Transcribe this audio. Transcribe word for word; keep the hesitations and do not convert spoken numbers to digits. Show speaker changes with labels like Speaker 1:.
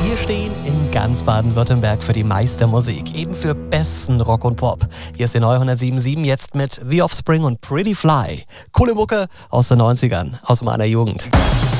Speaker 1: Wir stehen in ganz Baden-Württemberg für die Meistermusik, eben für besten Rock und Pop. Hier ist der neue hundertsieben Komma sieben jetzt mit The Offspring und Pretty Fly. Coole Mucke aus den neunzigern, aus meiner Jugend.